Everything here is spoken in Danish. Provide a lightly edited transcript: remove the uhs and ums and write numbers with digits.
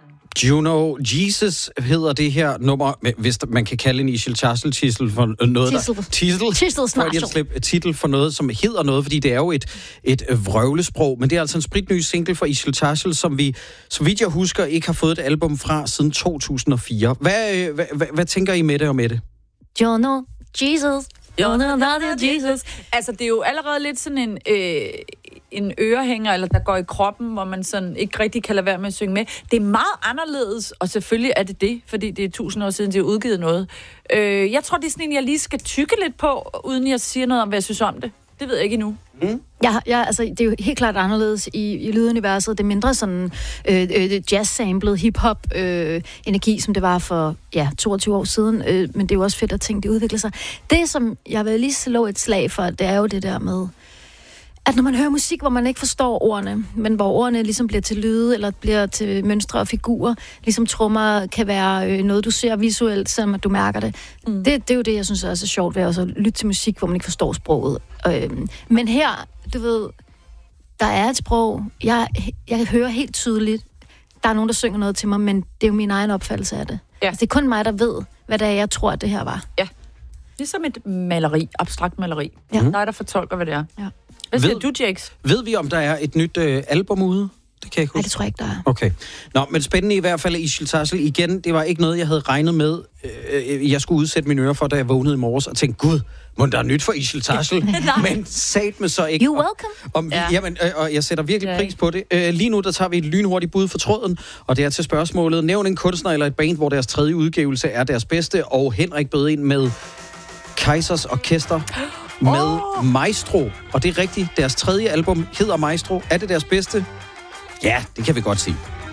Juno, Jesus hedder det her nummer, hvis man kan kalde en Isil Titel for noget, titel for noget, som hedder noget, fordi det er jo et vrøvlesprog, men det er altså en spritny single fra Isil Titel, som vi, så vidt jeg husker, ikke har fået et album fra siden 2004. Hvad tænker I med det og med det? Juno, Jesus. Jesus. Altså, det er jo allerede lidt sådan en ørehænger, eller der går i kroppen, hvor man sådan ikke rigtig kan lade være med at synge med. Det er meget anderledes, og selvfølgelig er det, fordi det er 1000 år siden, de har udgivet noget. Jeg tror, det er sådan en, jeg lige skal tykke lidt på, uden jeg siger noget om, hvad jeg synes om det. Det ved jeg ikke endnu. Altså, det er jo helt klart anderledes i lyduniverset. Det er mindre sådan jazz-samlet hip-hop energi, som det var for 22 år siden. Men det er jo også fedt at tænke, det udvikler sig. Det, som jeg vil lige slå et slag for, det er jo det der med, at når man hører musik, hvor man ikke forstår ordene, men hvor ordene ligesom bliver til lyde, eller bliver til mønstre og figurer, ligesom trommer kan være noget, du ser visuelt, som du mærker det. Det er jo det, jeg synes er så sjovt ved at lytte til musik, hvor man ikke forstår sproget. Men her, du ved, der er et sprog, jeg hører helt tydeligt, der er nogen, der synger noget til mig, men det er jo min egen opfattelse af det. Ja. Altså, det er kun mig, der ved, hvad det er, jeg tror, at det her var. Ja. Ligesom et maleri, abstrakt maleri. Ja. Der fortolker, hvad det er. Ja. Hvad siger du, Jakes? Ved vi, om der er et nyt album ude? Det kan jeg ikke huske. Nej, det tror jeg ikke, der er. Okay. Nå, men spændende i hvert fald, Isil Titel. Igen, det var ikke noget, jeg havde regnet med. Jeg skulle udsætte mine ører for, da jeg vågnede i morges og tænkte, gud, må der er nyt for Isil Titel? Men sat med så ikke. You're welcome. Jamen, og jeg sætter virkelig pris på det. Lige nu, der tager vi et lynhurtigt bud for tråden, og det er til spørgsmålet. Nævn en kunstner eller et band, hvor deres tredje udgivelse er deres bedste, og Henrik bød ind med Kaisers Orkester med Maestro. Og det er rigtigt, deres tredje album hedder Maestro. Er det deres bedste? Ja, det kan vi godt sige.